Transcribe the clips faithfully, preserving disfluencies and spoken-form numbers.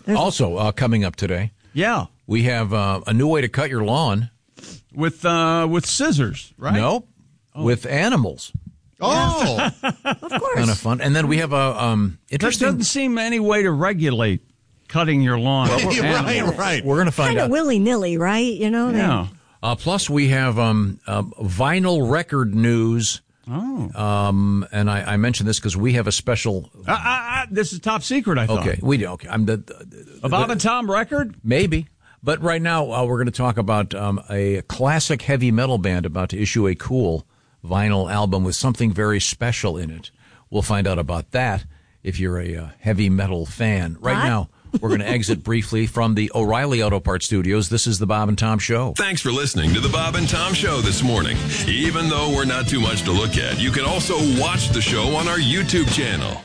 Also, uh, coming up today, yeah, we have uh, a new way to cut your lawn. With uh, with scissors, right? No, oh. with animals. Oh, of course. Kind of fun. And then we have a um, interesting... There doesn't seem any way to regulate cutting your lawn. Well, right, right. We're going to find kind out. Kind of willy-nilly, right? You know? Yeah. Uh, plus, we have um, uh, vinyl record news. Oh. Um, and I, I mentioned this because we have a special... Uh, uh, uh, this is top secret, I thought. Okay, we do. Okay, I'm the, the, a Bob and Tom record? Maybe. But right now, uh, we're going to talk about um, a classic heavy metal band about to issue a cool vinyl album with something very special in it. We'll find out about that if you're a uh, heavy metal fan. Right what? now, we're going to exit briefly from the O'Reilly Auto Parts Studios. This is the Bob and Tom Show. Thanks for listening to the Bob and Tom Show this morning. Even though we're not too much to look at, you can also watch the show on our YouTube channel.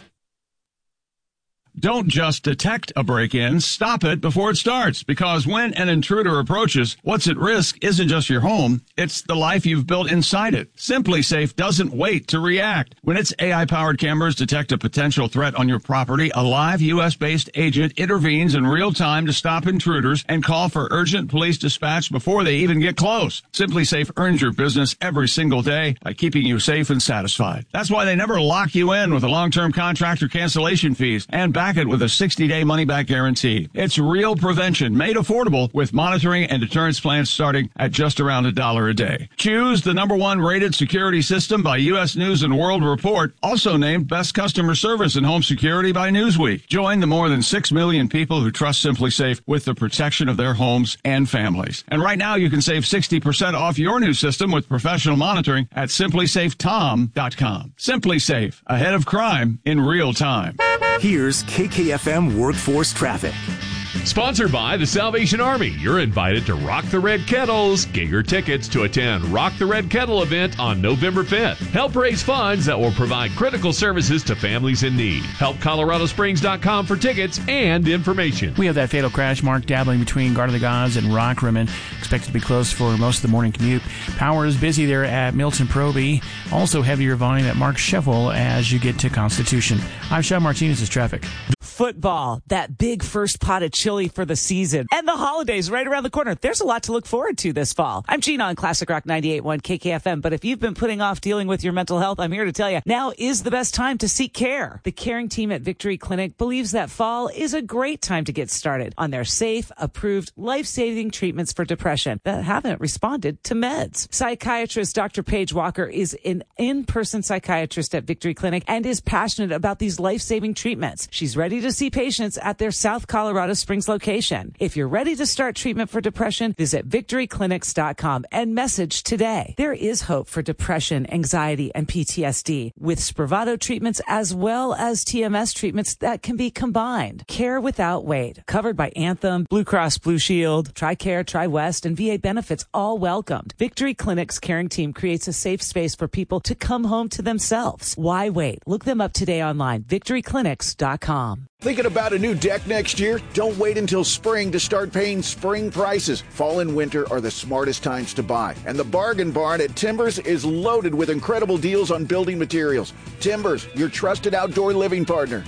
Don't just detect a break-in, stop it before it starts. Because when an intruder approaches, what's at risk isn't just your home, it's the life you've built inside it. SimpliSafe doesn't wait to react. When its A I-powered cameras detect a potential threat on your property, a live U S-based agent intervenes in real time to stop intruders and call for urgent police dispatch before they even get close. SimpliSafe earns your business every single day by keeping you safe and satisfied. That's why they never lock you in with a long-term contract or cancellation fees, and back it with a sixty-day money-back guarantee. It's real prevention made affordable with monitoring and deterrence plans starting at just around a dollar a day. Choose the number one rated security system by U S News and World Report, also named Best Customer Service in Home Security by Newsweek. Join the more than six million people who trust SimpliSafe with the protection of their homes and families. And right now you can save sixty percent off your new system with professional monitoring at simply safe tom dot com. SimpliSafe, ahead of crime in real time. Here's K K F M Workforce Traffic. Sponsored by the Salvation Army. You're invited to Rock the Red Kettles. Get your tickets to attend Rock the Red Kettle event on November fifth. Help raise funds that will provide critical services to families in need. Help Colorado Springs dot com for tickets and information. We have that fatal crash mark dabbling between Garden of the Gods and Rockrimmon. Expected to be closed for most of the morning commute. Power is busy there at Milton Proby. Also heavier volume at Mark Sheffield as you get to Constitution. I'm Sean Martinez's traffic. Football, that big first pot of chili for the season, and the holidays right around the corner. There's a lot to look forward to this fall. I'm Gina on Classic Rock ninety-eight point one K K F M, but if you've been putting off dealing with your mental health, I'm here to tell you, now is the best time to seek care. The caring team at Victory Clinic believes that fall is a great time to get started on their safe, approved, life-saving treatments for depression that haven't responded to meds. Psychiatrist Doctor Paige Walker is an in-person psychiatrist at Victory Clinic and is passionate about these life-saving treatments. She's ready to see patients at their South Colorado Springs location. If you're ready to start treatment for depression, visit victory clinics dot com and message today. There is hope for depression, anxiety, and P T S D with Spravato treatments as well as T M S treatments that can be combined. Care without wait. Covered by Anthem, Blue Cross Blue Shield, TRICARE, TriWest, and V A benefits all welcomed. Victory Clinic's caring team creates a safe space for people to come home to themselves. Why wait? Look them up today online, victory clinics dot com. Thinking about a new deck next year? Don't wait until spring to start paying spring prices. Fall and winter are the smartest times to buy. And the Bargain Barn at Timbers is loaded with incredible deals on building materials. Timbers, your trusted outdoor living partner.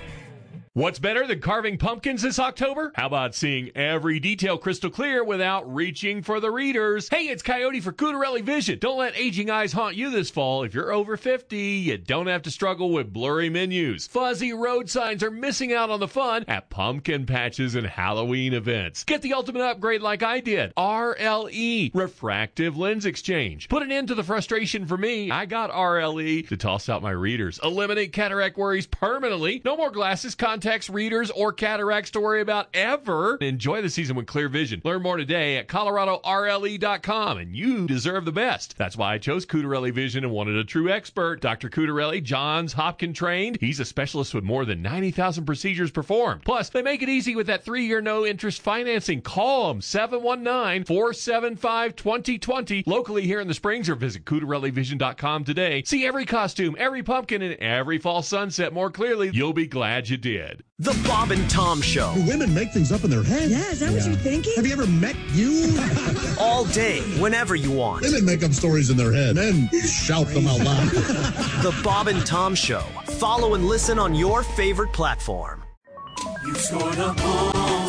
What's better than carving pumpkins this October? How about seeing every detail crystal clear without reaching for the readers? Hey, it's Coyote for Cutarelli Vision. Don't let aging eyes haunt you this fall. If you're over fifty, you don't have to struggle with blurry menus. Fuzzy road signs are missing out on the fun at pumpkin patches and Halloween events. Get the ultimate upgrade like I did. R L E, Refractive Lens Exchange. Put an end to the frustration for me. I got R L E to toss out my readers. Eliminate cataract worries permanently. No more glasses, contacts, readers, or cataracts to worry about ever. Enjoy the season with clear vision. Learn more today at colorado R L E dot com, and you deserve the best. That's why I chose Cutarelli Vision and wanted a true expert. Doctor Cutarelli, Johns Hopkins trained. He's a specialist with more than ninety thousand procedures performed. Plus, they make it easy with that three-year no-interest financing. Call them, seven one nine, four seven five, two zero two zero. Locally here in the Springs, or visit cutarelli vision dot com today. See every costume, every pumpkin, and every fall sunset more clearly. You'll be glad you did. The Bob and Tom Show. Do women make things up in their head? Yeah, is that yeah. what you're thinking? Have you ever met you? All day, whenever you want. Women make up stories in their head, then shout them out loud. The Bob and Tom Show. Follow and listen on your favorite platform. You scored a goal.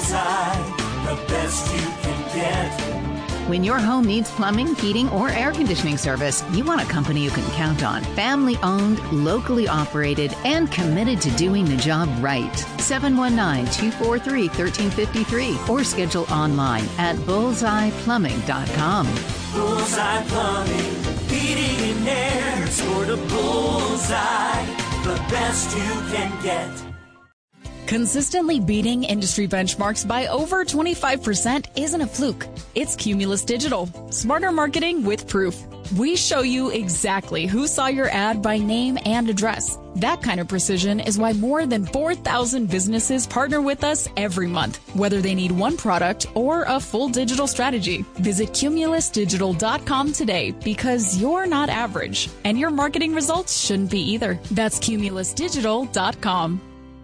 Bullseye, the best you can get. When your home needs plumbing, heating, or air conditioning service, you want a company you can count on. Family owned, locally operated, and committed to doing the job right. seven one nine, two four three, one three five three or schedule online at bullseye plumbing dot com. Bullseye Plumbing, heating and air. Scored a bullseye, the best you can get. Consistently beating industry benchmarks by over twenty-five percent isn't a fluke. It's Cumulus Digital. Smarter marketing with proof. We show you exactly who saw your ad by name and address. That kind of precision is why more than four thousand businesses partner with us every month, whether they need one product or a full digital strategy. Visit cumulus digital dot com today because you're not average, and your marketing results shouldn't be either. That's cumulus digital dot com.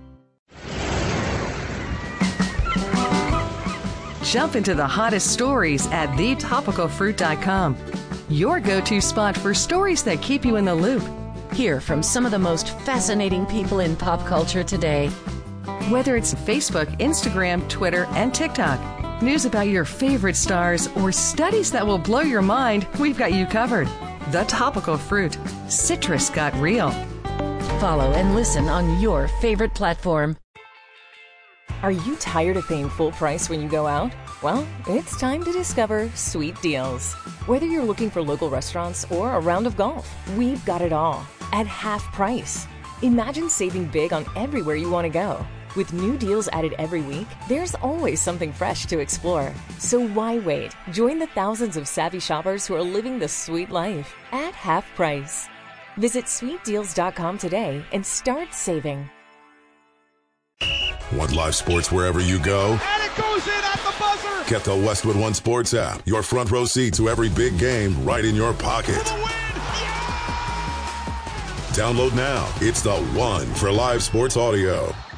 Jump into the hottest stories at the topical fruit dot com. Your go-to spot for stories that keep you in the loop. Hear from some of the most fascinating people in pop culture today. Whether it's Facebook, Instagram, Twitter, and TikTok, news about your favorite stars, or studies that will blow your mind, we've got you covered. The Topical Fruit. Citrus got real. Follow and listen on your favorite platform. Are you tired of paying full price when you go out? Well, it's time to discover Sweet Deals. Whether you're looking for local restaurants or a round of golf, we've got it all at half price. Imagine saving big on everywhere you want to go. With new deals added every week, there's always something fresh to explore. So why wait? Join the thousands of savvy shoppers who are living the sweet life at half price. Visit sweet deals dot com today and start saving. Want live sports wherever you go? And it goes in at the buzzer! Get the Westwood One Sports app. Your front row seat to every big game right in your pocket. For the win! Yeah! Download now. It's the one for live sports audio.